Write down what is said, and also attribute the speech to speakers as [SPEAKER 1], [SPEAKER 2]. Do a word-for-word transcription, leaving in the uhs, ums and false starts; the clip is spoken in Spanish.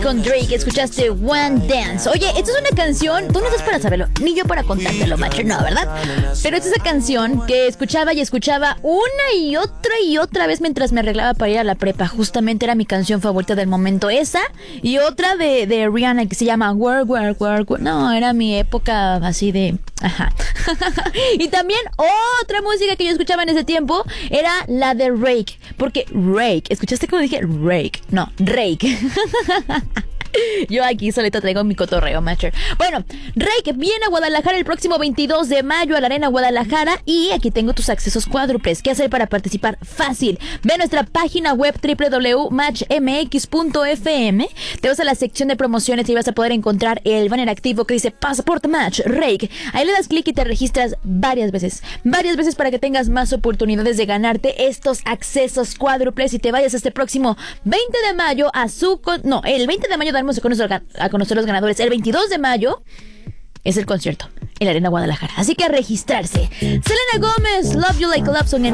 [SPEAKER 1] con Drake. Escuchaste One Dance. Oye, esta es una canción, tú no estás para saberlo, ni yo para contártelo, macho, no, ¿verdad? Pero esta es esa canción que escuchaba y escuchaba una y otra y otra vez mientras me arreglaba para ir a la prepa. Justamente era mi canción favorita del momento. Esa y otra de, de Rihanna que se llama Work, Work, Work, Work. No, era mi época así de... Ajá. Y también otra música que yo escuchaba en ese tiempo era la de Rake. Porque Rake, ¿escuchaste cómo dije? Rake. No, Rake. Yo aquí solita traigo mi cotorreo, macher. Bueno, Rake viene a Guadalajara el próximo veintidós de mayo a la Arena Guadalajara. Y aquí tengo tus accesos cuádruples. ¿Qué hacer para participar? Fácil. Ve a nuestra página web doble u doble u doble u punto match m x punto f m. Te vas a la sección de promociones y vas a poder encontrar el banner activo que dice Passport Match Rake. Ahí le das clic y te registras varias veces. Varias veces para que tengas más oportunidades de ganarte estos accesos cuádruples y te vayas este próximo veinte de mayo a su... Con- no, el veinte de mayo daremos a conocer, a conocer los ganadores. El veintidós de mayo es el concierto en la Arena Guadalajara. Así que a registrarse. Selena Gómez, Love You Like a Love Song en